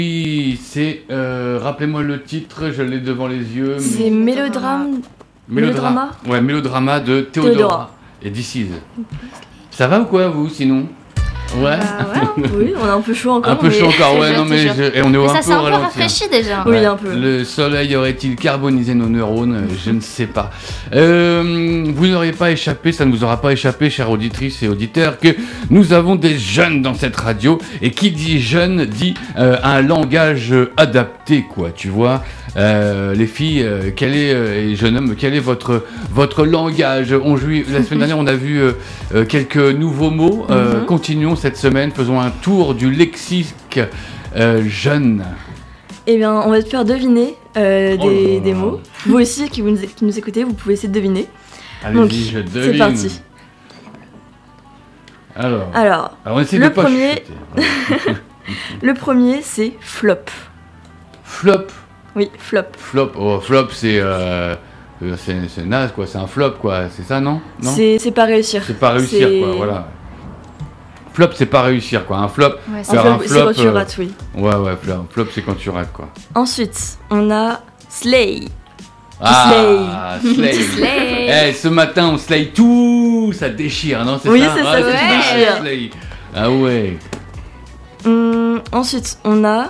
Oui, c'est... rappelez-moi le titre, je l'ai devant les yeux. C'est Mélodrama. Ouais, Mélodrama de Théodora et This Is. Ça va ou quoi, vous, sinon? Ouais. Oui, on est un peu chaud encore. Un peu chaud encore, ouais, non mais et on est ça un peu s'est un peu ralenti. rafraîchi déjà. Oui, un peu. Le soleil aurait-il carbonisé nos neurones? Je ne sais pas. Vous n'auriez pas échappé, ça ne vous aura pas échappé, chères auditrices et auditeurs, que nous avons des jeunes dans cette radio. Et qui dit jeune dit un langage adapté, quoi, tu vois. Les filles, et jeunes hommes, quel est votre langage? La semaine dernière, on a vu quelques nouveaux mots. Continuons cette semaine, faisons un tour du lexique jeune. Eh bien, on va te faire deviner des mots. Vous aussi, qui nous écoutez, vous pouvez essayer de deviner. Allez-y, donc, je devine. c'est parti. Alors, on essaie le de pas premier- chuchoter. le premier, c'est flop. Flop. Oui, flop. Flop. Oh, flop, c'est naze, quoi. C'est un flop, quoi. C'est ça, non? C'est pas réussir. C'est pas réussir, quoi. Voilà. Flop, c'est pas réussir, quoi. Un flop, Ouais, faire Un un flop, flop. c'est quand tu rates, oui. Ouais, flop, c'est quand tu rates, quoi. Ensuite, on a slay. Ah, slay. Slay. Eh, ce matin, on slay tout. Ça déchire, non? C'est Oui, ça? c'est ça, Ah, ça ça déchire. slay. Ah ouais. Ensuite, on a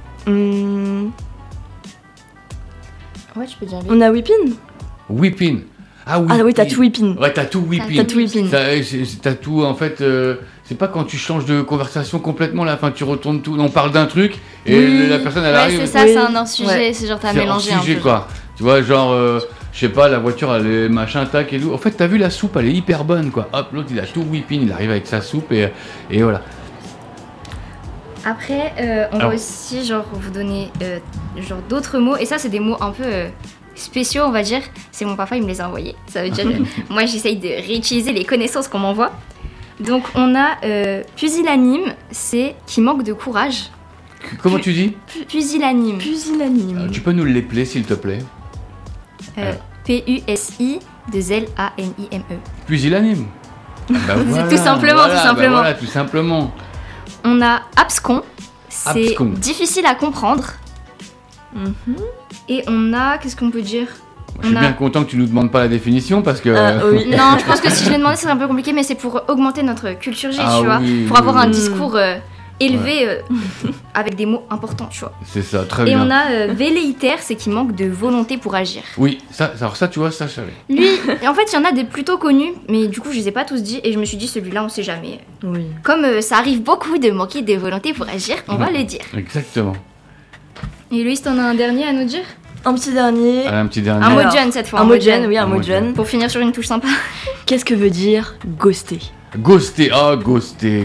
Ouais, tu peux dire. on a whippin. Whipping. Ah oui. Ah oui, t'as tout whippin. Ouais, t'as tout whipping. T'as tout whippin. T'as tout, en fait, c'est pas quand tu changes de conversation complètement, là, enfin, tu retournes tout, on parle d'un truc, et Oui. la personne, elle Ouais, arrive, c'est ça, Oui. c'est un sujet. Ouais. C'est genre t'as c'est hors mélangé un sujet, peu. quoi. Tu vois, genre, je sais pas, la voiture, elle est machin, tac, et tout. En fait, t'as vu, la soupe, elle est hyper bonne, quoi. Hop, l'autre, il a tout whipping, il arrive avec sa soupe, et voilà. Après, on Alors. va aussi genre vous donner genre d'autres mots. Et ça, c'est des mots un peu spéciaux, on va dire. C'est mon papa, il me les a envoyés. Ça veut dire, moi, j'essaye de réutiliser les connaissances qu'on m'envoie. Donc, on a pusillanime, c'est qui manque de courage. Comment tu dis? Pusillanime. Pusillanime. Tu peux nous l'épeler, s'il te plaît? Pusillanime. Pusillanime. Bah, Tout simplement, tout simplement. Voilà, tout simplement. On a abscon, c'est Abscon. difficile à comprendre. Et on a, qu'est-ce qu'on peut dire? Je suis bien content que tu nous demandes pas la définition, parce que... Oui. Non, je pense que si je l'ai demandé, c'est un peu compliqué, mais c'est pour augmenter notre culture G, tu vois. oui, Pour avoir un oui. discours élevé avec des mots importants, tu vois. C'est ça, très Et bien. on a velléitaire, c'est qui manque de volonté pour agir. Oui, alors ça, tu vois, ça, je savais. Lui, en fait, il y en a des plutôt connus, mais du coup, je les ai pas tous dit, et je me suis dit, celui-là, on sait jamais. Oui. Comme ça arrive beaucoup de manquer de volonté pour agir, on va le dire. Exactement. Et Loïs, t'en as un dernier à nous dire? Un petit dernier. Allez, un petit dernier. Un mot Alors, jeune cette fois. Un mot jeune, oui, un Un mot mot jeune. Pour finir sur une touche sympa. Qu'est-ce que veut dire ghoster? Ghoster, ghoster.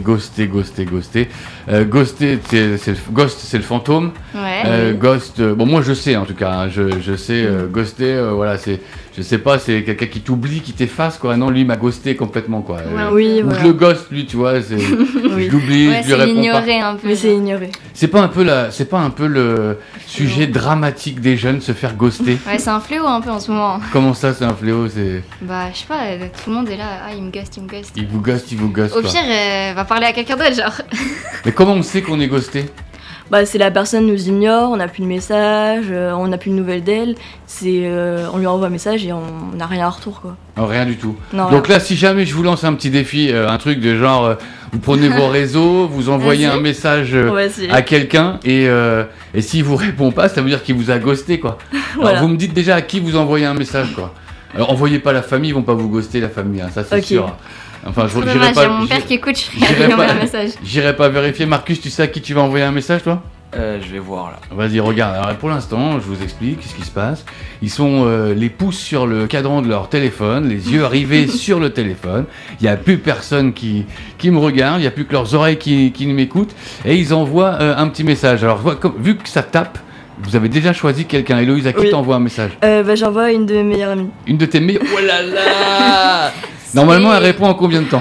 Ghoster, ghost, c'est le fantôme. Ouais. Ghost, bon, moi je sais en tout cas, hein, je sais, ghoster, voilà, c'est, je sais pas, c'est quelqu'un qui t'oublie, qui t'efface, quoi. Non, lui il m'a ghosté complètement, quoi. Oui, Ou voilà. je le ghost, lui, tu vois, c'est, je l'oublie, Ouais, je lui c'est réponds pas. ignoré un peu. Mais c'est ignoré. C'est pas un peu le sujet dramatique des jeunes, se faire ghoster. Ouais, c'est un fléau un peu en ce moment. Comment ça, c'est un fléau, c'est, Bah, je sais pas, tout le monde est là. Ah, il me ghost. il vous ghost, Au quoi. pire, va parler à quelqu'un d'autre, genre. Mais comment on sait qu'on est ghosté? Bah, c'est la personne nous ignore, on n'a plus de message, on n'a plus de nouvelles d'elle. On lui envoie un message et on n'a rien en retour, quoi. Non, rien du tout. Non, Donc là, si jamais je vous lance un petit défi, un truc de genre, vous prenez vos réseaux, vous envoyez Vas-y. un message On va essayer. à quelqu'un et s'il vous répond pas, ça veut dire qu'il vous a ghosté, quoi. Voilà. Alors vous me dites déjà à qui vous envoyez un message, quoi. Alors envoyez pas la famille, ils vont pas vous ghoster, la famille, hein, ça c'est Ok. sûr. Enfin, Trop j'irai dommage, il y pas. a mon père qui écoute, je j'irai vais lui envoyer pas- un message. J'irai pas vérifier. Marcus, tu sais à qui tu vas envoyer un message, toi? Je vais voir là. Vas-y, regarde. Alors, pour l'instant, je vous explique ce qui se passe. Ils sont les pouces sur le cadran de leur téléphone, les yeux rivés sur le téléphone. Il n'y a plus personne qui me regarde, il n'y a plus que leurs oreilles qui m'écoutent. Et ils envoient un petit message. Alors, vu que ça tape, vous avez déjà choisi quelqu'un. Héloïse, à qui Oui. t'envoies un message? Bah, j'envoie une de mes meilleures amies. Une de tes meilleures. Oh là là! Normalement, elle répond en combien de temps?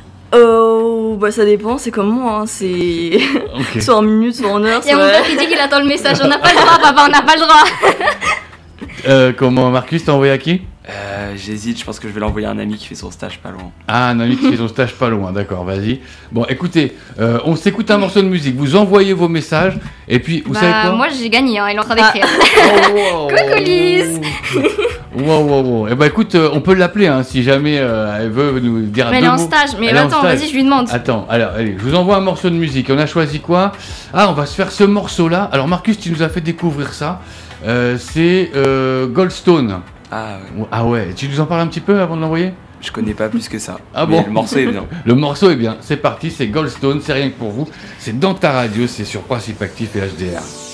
Oh, bah, ça dépend, c'est comme moi, hein. C'est Ok. soit en minutes, soit en heures, Il y a mon soit. père qui dit qu'il attend le message. On n'a pas le droit, papa, on n'a pas le droit. Comment, Marcus, t'as envoyé à qui? J'hésite, je pense que je vais l'envoyer à un ami qui fait son stage pas loin. Ah, un ami qui fait son stage pas loin, d'accord, vas-y. Bon, écoutez, on s'écoute un morceau de musique, vous envoyez vos messages, et puis, vous savez quoi? Moi j'ai gagné, hein, il est en train d'écrire. Oh, wow, Coucou Lise. wow. Eh ben écoute, on peut l'appeler, hein, si jamais elle veut nous dire Mais deux elle est en mots. stage, mais Elle est en attends, stage. vas-y, je lui demande. Attends, alors, allez, je vous envoie un morceau de musique. On a choisi quoi? Ah, on va se faire ce morceau-là. Alors, Marcus, tu nous as fait découvrir ça. C'est Goldstone. Ah ouais. Ah ouais, tu nous en parles un petit peu avant de l'envoyer? Je connais pas plus que ça. Ah mais bon? le morceau est bien. Le morceau est bien, c'est parti, c'est Goldstone, c'est rien que pour vous. C'est dans ta radio, c'est sur Principe Actif et HDR.